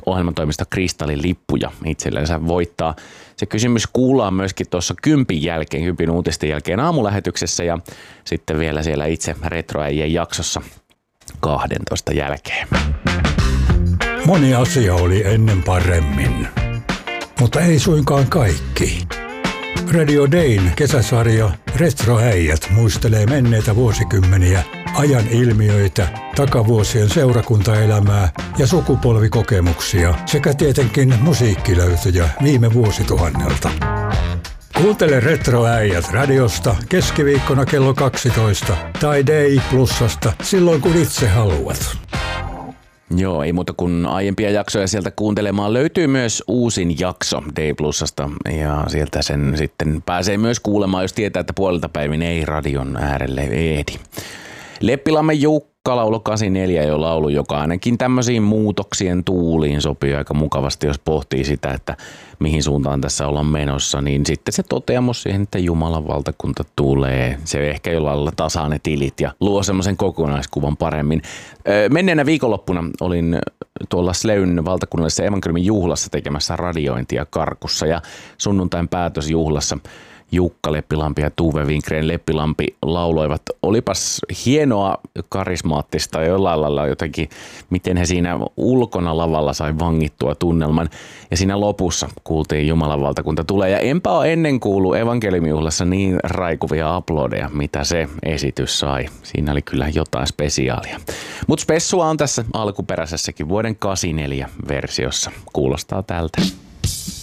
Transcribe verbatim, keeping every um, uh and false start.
ohjelmatoimisto Kristallin lippuja itsellensä voittaa. Se kysymys kuullaan myöskin tuossa kympin jälkeen, kympin uutisten jälkeen aamulähetyksessä ja sitten vielä siellä itse Retroäijien jaksossa kahdentoista jälkeen. Moni asia oli ennen paremmin, mutta ei suinkaan kaikki. Radio Dayn kesäsarja Retroäijät muistelee menneitä vuosikymmeniä, ajan ilmiöitä, takavuosien seurakuntaelämää ja sukupolvikokemuksia sekä tietenkin musiikkilöytöjä viime vuosituhannelta. Kuuntele Retroäijät radiosta keskiviikkona kello kaksitoista tai Day Plusasta silloin kun itse haluat. Joo, ei muuta kuin aiempia jaksoja sieltä kuuntelemaan. Löytyy myös uusin jakso Day Plusasta ja sieltä sen sitten pääsee myös kuulemaan, jos tietää, että puolilta päivin ei radion äärelle ehdi. Leppilammen Jukka laulu kahdeksankymmentäneljä jo laulu, joka ainakin tämmöisiin muutoksien tuuliin sopii aika mukavasti, jos pohtii sitä, että mihin suuntaan tässä ollaan menossa, niin sitten se toteamus siihen, että Jumalan valtakunta tulee. Se ehkä jollain lailla tasaa ne tilit ja luo semmoisen kokonaiskuvan paremmin. Menneenä viikonloppuna olin tuolla Sleyn valtakunnallisessa evankeliumin juhlassa tekemässä radiointia Karkussa ja sunnuntain päätösjuhlassa Jukka Leppilampi ja Tuve Winggren Leppilampi lauloivat. Olipas hienoa, karismaattista ja jollain lailla jotenkin, miten he siinä ulkona lavalla sai vangittua tunnelman. Ja siinä lopussa kuultiin Jumalan valtakunta tulee. Ja enpä ole ennen kuullut evankeliumijuhlassa niin raikuvia aplodeja, mitä se esitys sai. Siinä oli kyllä jotain spesiaalia. Mutta spessua on tässä alkuperäisessäkin vuoden kahdeksankymmentäneljä versiossa. Kuulostaa tältä.